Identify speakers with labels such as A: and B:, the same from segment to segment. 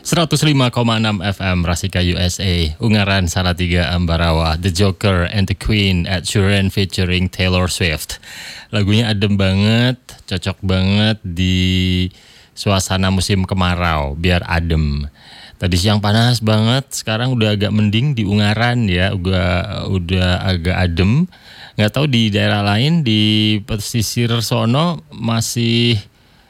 A: 105,6 FM Rasika USA, Ungaran Salatiga Ambarawa, The Joker and the Queen at Sheeran featuring Taylor Swift. Lagunya adem banget, cocok banget di suasana musim kemarau, biar adem. Tadi siang panas banget, sekarang udah agak mending di Ungaran ya, udah agak adem. Nggak tahu di daerah lain, di pesisir sono masih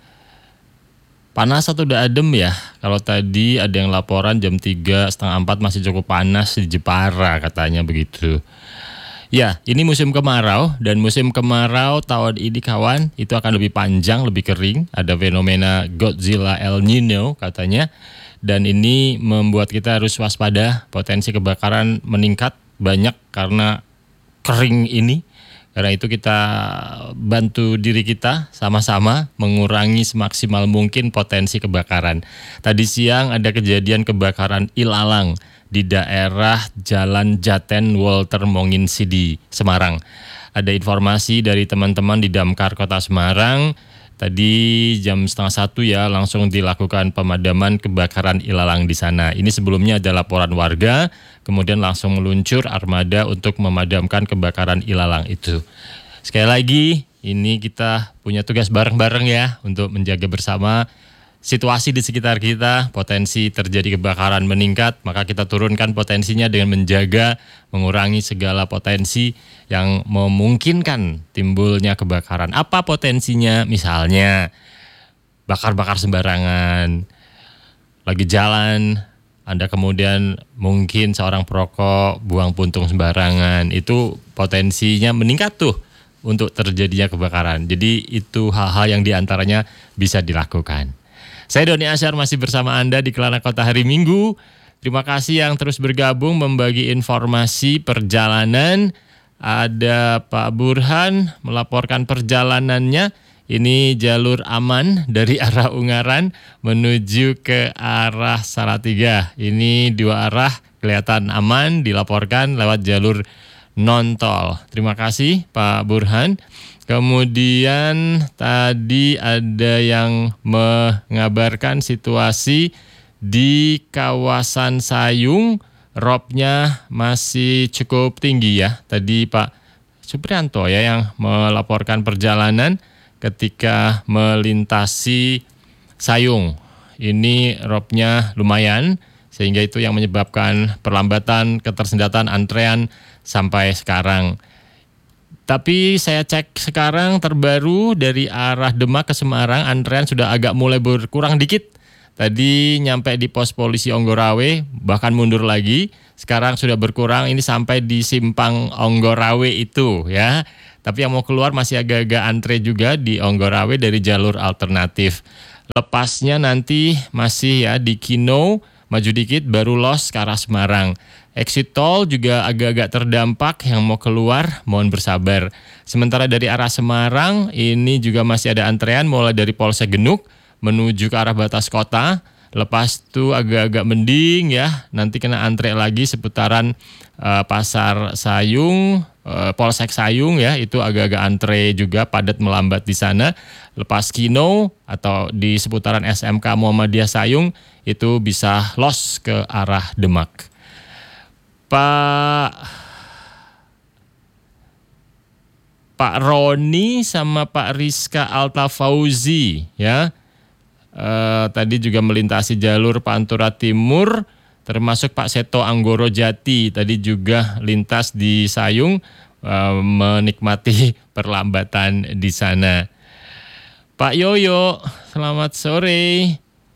A: panas atau udah adem ya? Kalau tadi ada yang laporan jam 3:30, 4 masih cukup panas di Jepara katanya begitu. Ya, ini musim kemarau dan musim kemarau tahun ini kawan itu akan lebih panjang, lebih kering. Ada fenomena Godzilla El Nino katanya. Dan ini membuat kita harus waspada, potensi kebakaran meningkat banyak karena kering ini. Karena itu kita bantu diri kita sama-sama mengurangi semaksimal mungkin potensi kebakaran. Tadi siang ada kejadian kebakaran ilalang di daerah Jalan Jaten Walter Monginsidi, Semarang. Ada informasi dari teman-teman di Damkar Kota Semarang. Tadi jam 12:30 ya langsung dilakukan pemadaman kebakaran ilalang di sana. Ini sebelumnya ada laporan warga, kemudian langsung meluncur armada untuk memadamkan kebakaran ilalang itu. Sekali lagi, ini kita punya tugas bareng-bareng ya untuk menjaga bersama situasi di sekitar kita. Potensi terjadi kebakaran meningkat, maka kita turunkan potensinya dengan menjaga, mengurangi segala potensi yang memungkinkan timbulnya kebakaran. Apa potensinya? Misalnya bakar-bakar sembarangan, lagi jalan, Anda kemudian mungkin seorang perokok buang puntung sembarangan, itu potensinya meningkat tuh untuk terjadinya kebakaran. Jadi itu hal-hal yang diantaranya bisa dilakukan. Saya Doni Asyar masih bersama Anda di Kelana Kota hari Minggu. Terima kasih yang terus bergabung membagi informasi perjalanan. Ada Pak Burhan melaporkan perjalanannya. Ini jalur aman dari arah Ungaran menuju ke arah Salatiga. Ini dua arah kelihatan aman dilaporkan lewat jalur non-tol. Terima kasih Pak Burhan. Kemudian tadi ada yang mengabarkan situasi di kawasan Sayung, robnya masih cukup tinggi ya. Tadi Pak Suprianto ya yang melaporkan perjalanan ketika melintasi Sayung. Ini robnya lumayan sehingga itu yang menyebabkan perlambatan, ketersendatan antrean sampai sekarang. Tapi saya cek sekarang terbaru dari arah Demak ke Semarang, antrean sudah agak mulai berkurang dikit. Tadi nyampe di pos polisi Onggorawe, bahkan mundur lagi. Sekarang sudah berkurang, ini sampai di simpang Onggorawe itu ya. Tapi yang mau keluar masih agak-agak antre juga di Onggorawe dari jalur alternatif. Lepasnya nanti masih ya di Kino, maju dikit baru los ke arah Semarang. Exit tol juga agak-agak terdampak, yang mau keluar mohon bersabar. Sementara dari arah Semarang ini juga masih ada antrean mulai dari Polsek Genuk menuju ke arah batas kota. Lepas itu agak-agak mending ya, nanti kena antre lagi seputaran Pasar Sayung, Polsek Sayung ya, itu agak-agak antre juga, padat melambat di sana. Lepas Kino atau di seputaran SMK Muhammadiyah Sayung itu bisa los ke arah Demak. Pak Roni sama Pak Rizka Altafauzi ya, tadi juga melintasi jalur Pantura Timur, termasuk Pak Seto Anggoro Jati tadi juga lintas di Sayung, menikmati perlambatan di sana. Pak Yoyo, selamat sore.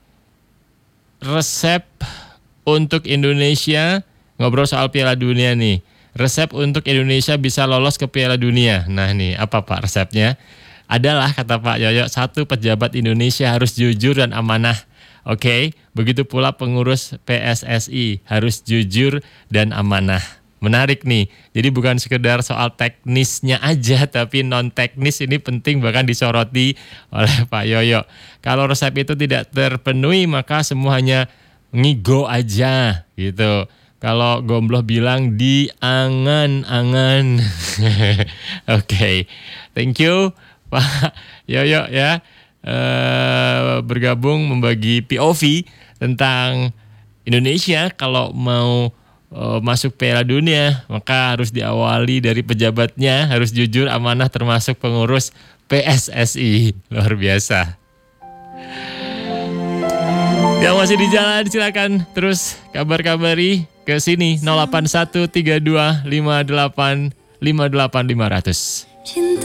A: Resep untuk Indonesia, ngobrol soal Piala Dunia nih. Resep untuk Indonesia bisa lolos ke Piala Dunia. Nah nih, apa Pak resepnya? Adalah kata Pak Yoyo, 1 pejabat Indonesia harus jujur dan amanah. Oke, begitu pula pengurus PSSI harus jujur dan amanah. Menarik nih. Jadi bukan sekedar soal teknisnya aja, tapi non teknis ini penting bahkan disoroti oleh Pak Yoyo. Kalau resep itu tidak terpenuhi maka semua hanya ngigo aja gitu. Kalau Gombloh bilang di angan-angan. Oke. Thank you Pak Yoyo ya. bergabung membagi POV tentang Indonesia kalau mau masuk Piala Dunia, maka harus diawali dari pejabatnya, harus jujur, amanah, termasuk pengurus PSSI. Luar biasa. Yang masih di jalan silakan terus kabar-kabari ke sini 081325858 500.